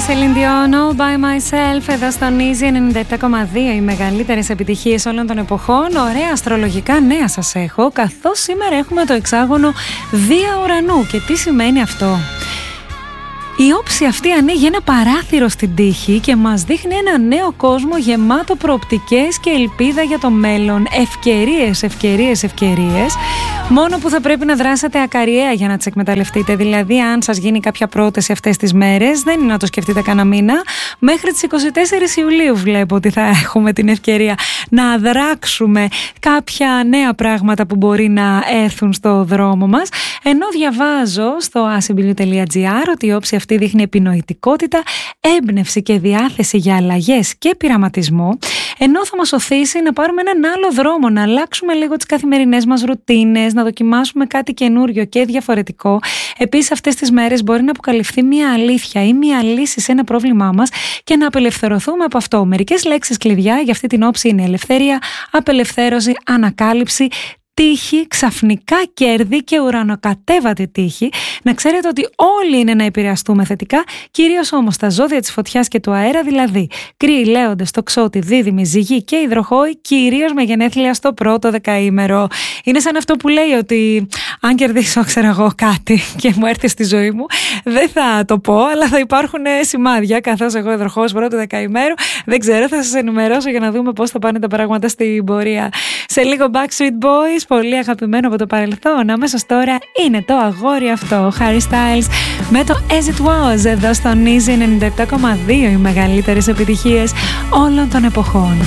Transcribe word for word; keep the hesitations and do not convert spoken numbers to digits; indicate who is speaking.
Speaker 1: Celine Dion, All By Myself, εδώ στον Easy ενενήντα επτά κόμμα δύο, οι μεγαλύτερες επιτυχίες όλων των εποχών. Ωραία αστρολογικά νέα σας έχω, καθώς σήμερα έχουμε το εξάγωνο Δία Ουρανού. Και τι σημαίνει αυτό? Η όψη αυτή ανοίγει ένα παράθυρο στην τύχη και μας δείχνει ένα νέο κόσμο γεμάτο προοπτικές και ελπίδα για το μέλλον. Ευκαιρίες, ευκαιρίες, ευκαιρίες. Μόνο που θα πρέπει να δράσετε ακαριέα για να τις εκμεταλλευτείτε. Δηλαδή, αν σας γίνει κάποια πρόταση αυτές τις μέρες, δεν είναι να το σκεφτείτε κανένα μήνα. Μέχρι τις είκοσι τέσσερις Ιουλίου βλέπω ότι θα έχουμε την ευκαιρία να δράξουμε κάποια νέα πράγματα που μπορεί να έρθουν στο δρόμο μας. Ενώ διαβάζω στο ασιμπιλιού τελεία τζι άρ ότι η όψη αυτή δείχνει επινοητικότητα, έμπνευση και διάθεση για αλλαγές και πειραματισμό, ενώ θα μας οθήσει να πάρουμε έναν άλλο δρόμο, να αλλάξουμε λίγο τις καθημερινές μας ρουτίνες, να δοκιμάσουμε κάτι καινούριο και διαφορετικό. Επίσης, αυτές τις μέρες μπορεί να αποκαλυφθεί μια αλήθεια ή μια λύση σε ένα πρόβλημά μας και να απελευθερωθούμε από αυτό. Μερικές λέξεις κλειδιά για αυτή την όψη είναι ελευθερία, απελευθέρωση, ανακάλυψη, τύχη, ξαφνικά κέρδη και ουρανοκατέβατη τύχη. Να ξέρετε ότι όλοι είναι να επηρεαστούμε θετικά, κυρίως όμως τα ζώδια της φωτιάς και του αέρα, δηλαδή Κρύοι, Λέοντες, Τοξότη, Δίδυμοι, Ζυγή και Υδροχόοι, κυρίως με γενέθλια στο πρώτο δεκαήμερο. Είναι σαν αυτό που λέει ότι αν κερδίσω, ξέρω εγώ, κάτι και μου έρθει στη ζωή μου, δεν θα το πω, αλλά θα υπάρχουν σημάδια. Καθώς εγώ Υδροχόος πρώτο δεκαήμερο, δεν ξέρω, θα σας ενημερώσω για να δούμε πώς θα πάνε τα πράγματα στην πορεία. Σε λίγο Backstreet Boys, πολύ αγαπημένο από το παρελθόν. Αμέσως τώρα είναι το αγόρι αυτό, Harry Styles, με το As It Was, εδώ στον Easy ενενήντα επτά κόμμα δύο, οι μεγαλύτερες επιτυχίες όλων των εποχών.